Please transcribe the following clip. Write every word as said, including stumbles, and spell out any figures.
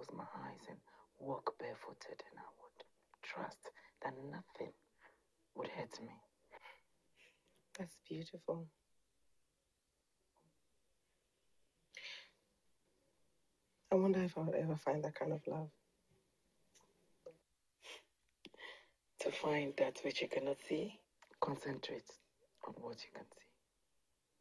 close my eyes and walk barefooted, and I would trust that nothing would hurt me. That's beautiful. I wonder if I would ever find that kind of love. To find that which you cannot see, concentrate on what you can see.